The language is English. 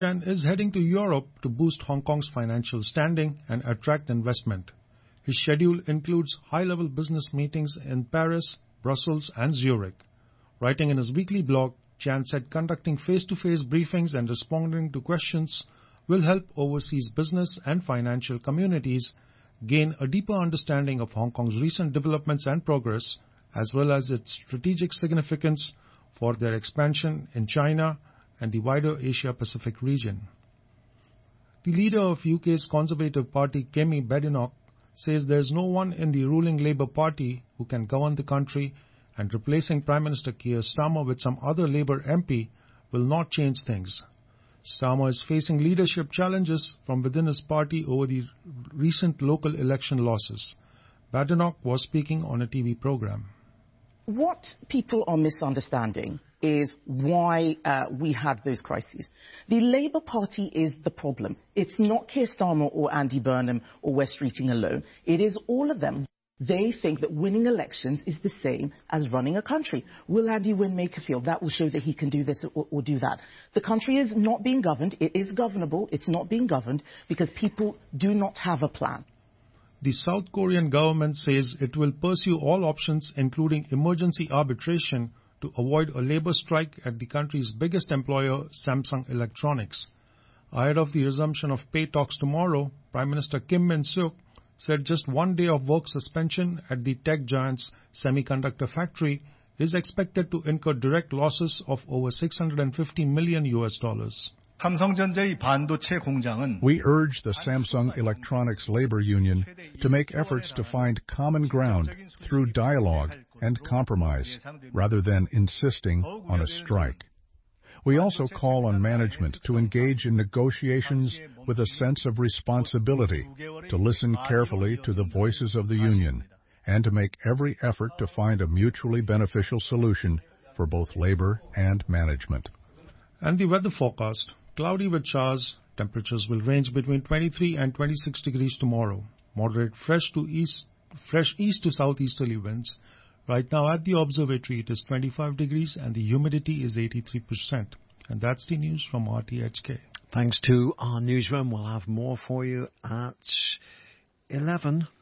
and is heading to Europe to boost Hong Kong's financial standing and attract investment. His schedule includes high-level business meetings in Paris, Brussels, and Zurich. Writing in his weekly blog, Chan said conducting face-to-face briefings and responding to questions will help overseas business and financial communities gain a deeper understanding of Hong Kong's recent developments and progress, as well as its strategic significance for their expansion in China and the wider Asia-Pacific region. The leader of UK's Conservative Party, Kemi Badenoch, says there is no one in the ruling Labour Party who can govern the country, and replacing Prime Minister Keir Starmer with some other Labour MP will not change things. Starmer is facing leadership challenges from within his party over the recent local election losses. Badenoch was speaking on a TV program. What people are misunderstanding is why we had those crises. The Labour Party is the problem. It's not Keir Starmer or Andy Burnham or Wes Streeting alone. It is all of them. They think that winning elections is the same as running a country. Will Andy win Makerfield? That will show that he can do this or do that. The country is not being governed. It is governable. It's not being governed because people do not have a plan. The South Korean government says it will pursue all options, including emergency arbitration, to avoid a labor strike at the country's biggest employer, Samsung Electronics. Ahead of the resumption of pay talks tomorrow, Prime Minister Kim Min-seok said just 1 day of work suspension at the tech giant's semiconductor factory is expected to incur direct losses of over $650 million. We urge the Samsung Electronics labor union to make efforts to find common ground through dialogue and compromise, rather than insisting on a strike. We also call on management to engage in negotiations with a sense of responsibility, to listen carefully to the voices of the union, and to make every effort to find a mutually beneficial solution for both labor and management. And the weather forecast: cloudy with showers. Temperatures will range between 23 and 26 degrees tomorrow. Moderate fresh east to southeasterly winds. Right now at the observatory it is 25 degrees and the humidity is 83%. And that's the news from RTHK. Thanks to our newsroom. We'll have more for you at 11.